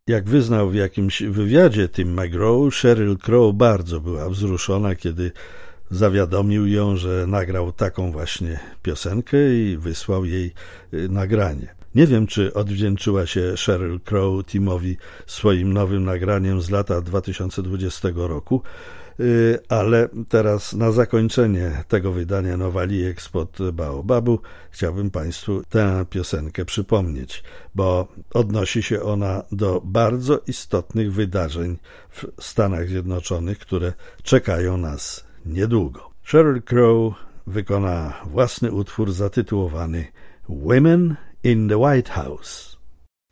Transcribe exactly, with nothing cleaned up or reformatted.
Jak wyznał w jakimś wywiadzie Tim McGraw, Sheryl Crow bardzo była wzruszona, kiedy zawiadomił ją, że nagrał taką właśnie piosenkę i wysłał jej nagranie. Nie wiem, czy odwdzięczyła się Sheryl Crow Timowi swoim nowym nagraniem z lata dwa tysiące dwudziestego roku, ale teraz na zakończenie tego wydania Nowalijek spod Baobabu chciałbym Państwu tę piosenkę przypomnieć, bo odnosi się ona do bardzo istotnych wydarzeń w Stanach Zjednoczonych, które czekają nas niedługo. Sheryl Crow wykona własny utwór zatytułowany Women in the White House.